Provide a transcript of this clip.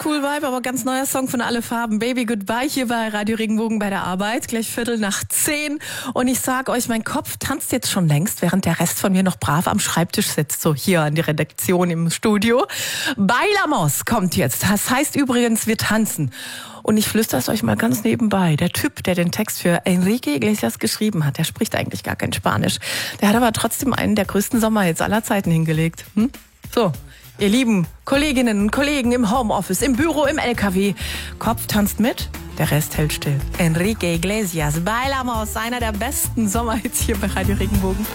Oldschool Vibe, aber ganz neuer Song von Alle Farben. Baby Goodbye hier bei Radio Regenbogen bei der Arbeit. Gleich 9:15. Und ich sag euch, mein Kopf tanzt jetzt schon längst, während der Rest von mir noch brav am Schreibtisch sitzt. So hier an die Redaktion im Studio. Bailamos kommt jetzt. Das heißt übrigens, wir tanzen. Und ich flüstere es euch mal ganz nebenbei. Der Typ, der den Text für Enrique Iglesias geschrieben hat, der spricht eigentlich gar kein Spanisch. Der hat aber trotzdem einen der größten Sommerhits aller Zeiten hingelegt. So, ihr lieben Kolleginnen und Kollegen im Homeoffice, im Büro, im LKW. Kopf tanzt mit, der Rest hält still. Enrique Iglesias, Bailamos, einer der besten Sommerhits hier bei Radio Regenbogen.